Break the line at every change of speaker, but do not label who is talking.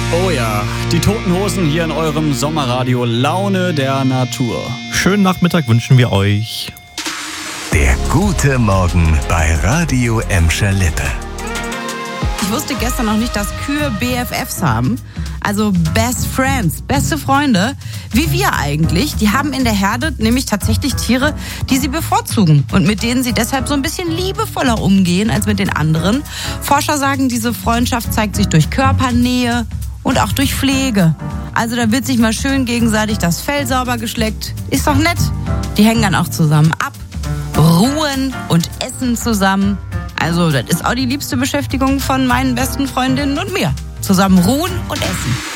Oh ja, die Toten Hosen hier in eurem Sommerradio Laune der Natur.
Schönen Nachmittag wünschen wir euch.
Der gute Morgen bei Radio Emscher Lippe.
Ich wusste gestern noch nicht, dass Kühe BFFs haben. Also Best Friends, beste Freunde. Wie wir eigentlich. Die haben in der Herde nämlich tatsächlich Tiere, die sie bevorzugen. Und mit denen sie deshalb so ein bisschen liebevoller umgehen als mit den anderen. Forscher sagen, diese Freundschaft zeigt sich durch Körpernähe und auch durch Pflege. Also da wird sich mal schön gegenseitig das Fell sauber geschleckt. Ist doch nett. Die hängen dann auch zusammen ab, ruhen und essen zusammen. Also das ist auch die liebste Beschäftigung von meinen besten Freundinnen und mir. Zusammen ruhen und essen.